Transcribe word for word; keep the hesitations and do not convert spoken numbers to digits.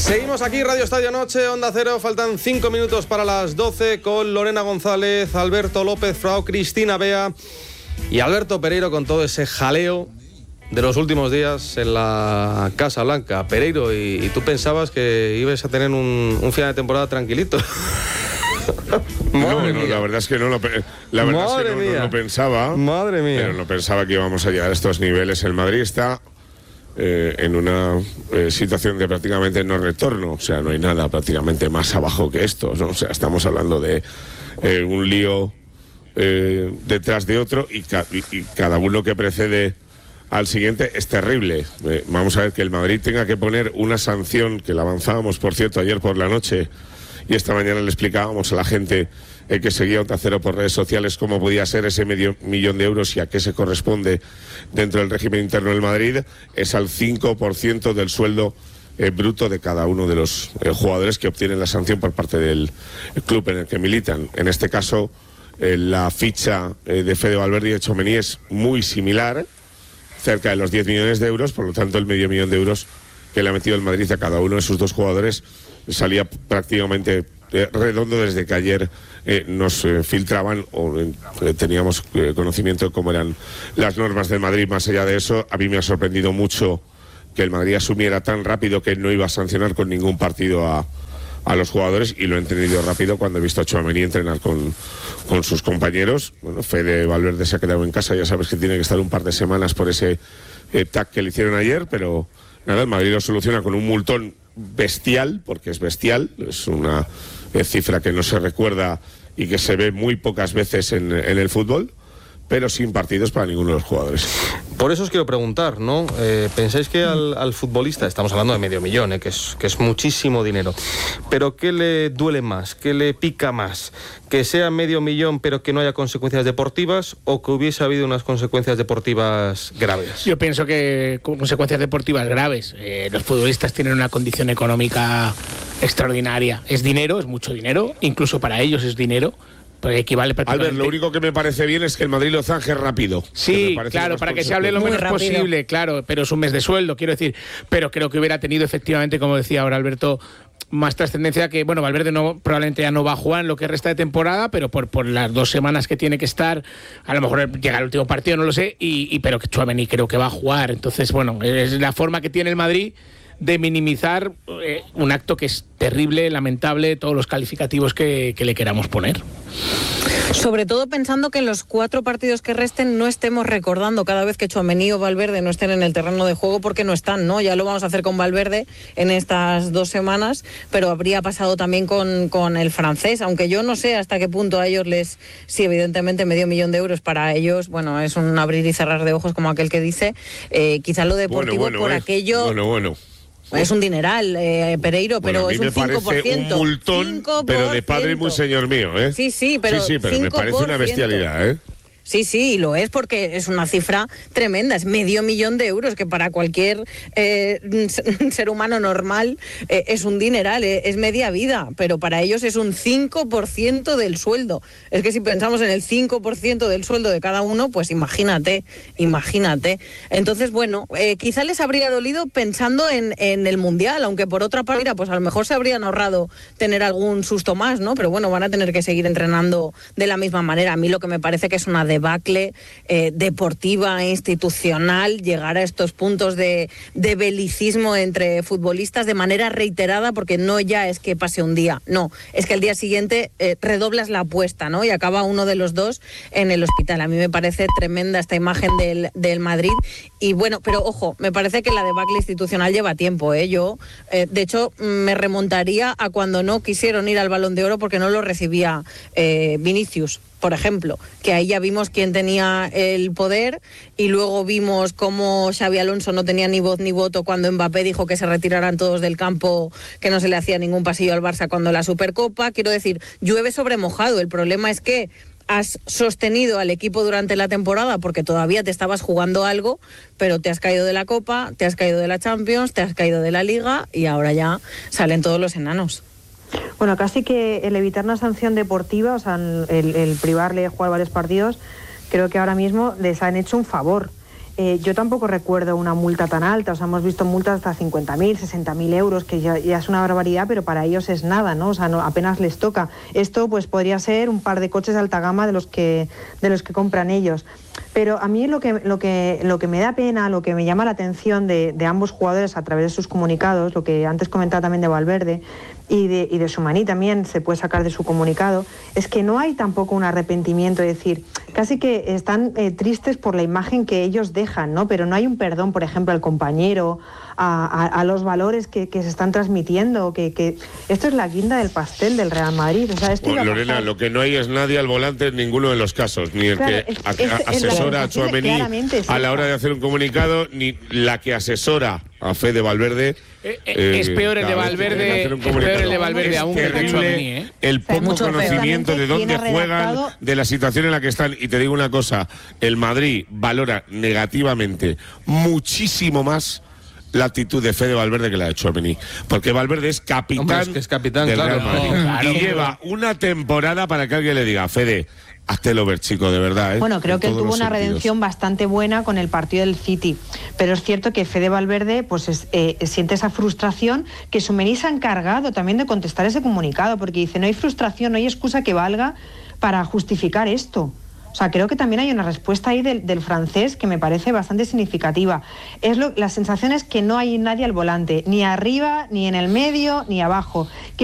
Seguimos aquí, Radio Estadio Noche, Onda Cero. Faltan cinco minutos para las doce con Lorena González, Alberto López Frau, Cristina Bea y Alberto Pereiro con todo ese jaleo de los últimos días en la Casa Blanca. Pereiro, y, y tú pensabas que ibas a tener un, un final de temporada tranquilito. No, no, la verdad es que no lo, la verdad Madre es que no, mía. no lo pensaba. Madre mía. Pero no pensaba que íbamos a llegar a estos niveles. El Madrid está eh, en una eh, situación de prácticamente no retorno. O sea, no hay nada prácticamente más abajo que esto, ¿no? O sea, estamos hablando de eh, un lío eh, detrás de otro y, ca y, y cada uno que precede al siguiente es terrible. Eh, vamos a ver que el Madrid tenga que poner una sanción, que la avanzábamos, por cierto, ayer por la noche, y esta mañana le explicábamos a la gente eh, que seguía Onda Cero por redes sociales cómo podía ser ese medio millón de euros y a qué se corresponde dentro del régimen interno del Madrid. Es al cinco por ciento del sueldo eh, bruto de cada uno de los eh, jugadores que obtienen la sanción por parte del club en el que militan. En este caso, eh, la ficha eh, de Fede Valverde y de Tchouaméni es muy similar, cerca de los diez millones de euros, por lo tanto el medio millón de euros que le ha metido el Madrid a cada uno de sus dos jugadores salía prácticamente eh, redondo desde que ayer eh, nos eh, filtraban o eh, teníamos eh, conocimiento de cómo eran las normas del Madrid. Más allá de eso, a mí me ha sorprendido mucho que el Madrid asumiera tan rápido que no iba a sancionar con ningún partido a, a los jugadores, y lo he entendido rápido cuando he visto a Tchouaméni entrenar con, con sus compañeros. Bueno, Fede Valverde se ha quedado en casa, ya sabes que tiene que estar un par de semanas por ese eh, tag que le hicieron ayer, pero nada, el Madrid lo soluciona con un multón bestial, porque es bestial, es una eh, cifra que no se recuerda y que se ve muy pocas veces en, en el fútbol, pero sin partidos para ninguno de los jugadores. Por eso os quiero preguntar, ¿no? Eh, ¿Pensáis que al, al futbolista, estamos hablando de medio millón, eh, que es, que es muchísimo dinero, pero qué le duele más, qué le pica más? ¿Que sea medio millón pero que no haya consecuencias deportivas, o que hubiese habido unas consecuencias deportivas graves? Yo pienso que consecuencias deportivas graves. Eh, los futbolistas tienen una condición económica extraordinaria. Es dinero, es mucho dinero, incluso para ellos es dinero. Porque equivale prácticamente... Albert, lo único que me parece bien es que el Madrid lo zanje rápido. Sí, claro, para que se hable lo menos posible, claro, pero es un mes de sueldo, quiero decir. Pero creo que hubiera tenido efectivamente, como decía ahora Alberto, más trascendencia que, bueno, Valverde no, probablemente ya no va a jugar en lo que resta de temporada, pero por, por las dos semanas que tiene que estar, a lo mejor llega el último partido, no lo sé, y, y pero que Tchouaméni creo que va a jugar. Entonces, bueno, es la forma que tiene el Madrid de minimizar eh, un acto que es terrible, lamentable, todos los calificativos que, que le queramos poner. Sobre todo pensando que en los cuatro partidos que resten no estemos recordando cada vez que Tchouaméni o Valverde no estén en el terreno de juego, porque no están, ¿no? Ya lo vamos a hacer con Valverde en estas dos semanas, pero habría pasado también con, con el francés, aunque yo no sé hasta qué punto a ellos les... Sí, evidentemente medio millón de euros para ellos, bueno, es un abrir y cerrar de ojos como aquel que dice, eh, quizá lo deportivo bueno, bueno, por eh. aquello... Bueno, bueno. Es un dineral, eh, Pereiro, pero bueno, a mí es un me parece cinco por ciento. un multón, cinco por ciento. pero de padre muy señor mío, ¿eh? Sí, sí, pero, sí, sí, pero me parece una bestialidad, ¿eh? Sí, sí, y lo es porque es una cifra tremenda, es medio millón de euros, que para cualquier eh, ser humano normal eh, es un dineral, eh, es media vida, pero para ellos es un cinco por ciento del sueldo. Es que si pensamos en el cinco por ciento del sueldo de cada uno, pues imagínate, imagínate. Entonces, bueno, eh, quizá les habría dolido pensando en, en el Mundial, aunque por otra parte, pues a lo mejor se habrían ahorrado tener algún susto más, ¿no? Pero bueno, van a tener que seguir entrenando de la misma manera. A mí lo que me parece que es una debacle eh, deportiva, institucional, llegar a estos puntos de, de belicismo entre futbolistas de manera reiterada, porque no ya es que pase un día, no, es que al día siguiente eh, redoblas la apuesta, ¿no? Y acaba uno de los dos en el hospital. A mí me parece tremenda esta imagen del, del Madrid, y bueno, pero ojo, me parece que la debacle institucional lleva tiempo, ¿eh? Yo, eh, de hecho, me remontaría a cuando no quisieron ir al Balón de Oro porque no lo recibía eh, Vinicius, por ejemplo, que ahí ya vimos quién tenía el poder, y luego vimos cómo Xabi Alonso no tenía ni voz ni voto cuando Mbappé dijo que se retiraran todos del campo, que no se le hacía ningún pasillo al Barça cuando la Supercopa. Quiero decir, llueve sobre mojado. El problema es que has sostenido al equipo durante la temporada porque todavía te estabas jugando algo, pero te has caído de la Copa, te has caído de la Champions, te has caído de la Liga, y ahora ya salen todos los enanos. Bueno, casi que el evitar una sanción deportiva, o sea, el, el privarle de jugar varios partidos, creo que ahora mismo les han hecho un favor. eh, yo tampoco recuerdo una multa tan alta. O sea, hemos visto multas hasta cincuenta mil, sesenta mil euros, que ya, ya es una barbaridad, pero para ellos es nada, ¿no? O sea, no, apenas les toca. Esto pues podría ser un par de coches de alta gama de los que, de los que compran ellos. Pero a mí lo que, lo que, lo que me da pena, lo que me llama la atención de, de ambos jugadores a través de sus comunicados, lo que antes comentaba también de Valverde y de, y de Tchouaméni también se puede sacar de su comunicado, es que no hay tampoco un arrepentimiento, es decir, casi que están eh, tristes por la imagen que ellos dejan, ¿no? Pero no hay un perdón, por ejemplo, al compañero, a, a, a los valores que, que se están transmitiendo, que, que esto es la guinda del pastel del Real Madrid. O sea, esto bueno, Lorena, lo que no hay es nadie al volante en ninguno de los casos, ni el claro, que es, a, es, a, asesora a Tchouaméni sí, a la hora de hacer un comunicado, ni la que asesora a Fede Valverde. Eh, eh, es peor el de Valverde, es peor el de Valverde aún que el de Tchouaméni, ¿eh? El poco Mucho conocimiento peor. de dónde juegan, redactado... de la situación en la que están. Y te digo una cosa, el Madrid valora negativamente muchísimo más la actitud de Fede Valverde que la de Tchouaméni, porque Valverde es capitán, Hombre, es que es capitán, del claro, Real Madrid, no, claro, y lleva una temporada para que alguien le diga, Fede, hazte el over, chico, de verdad, ¿eh? Bueno, creo en que él todos tuvo los una sentidos. redención bastante buena con el partido del City, pero es cierto que Fede Valverde pues es, eh, siente esa frustración, que Tchouaméni se ha encargado también de contestar ese comunicado, porque dice, no hay frustración, no hay excusa que valga para justificar esto. O sea, creo que también hay una respuesta ahí del, del francés que me parece bastante significativa. Es lo, la sensación es que no hay nadie al volante, ni arriba, ni en el medio, ni abajo. Que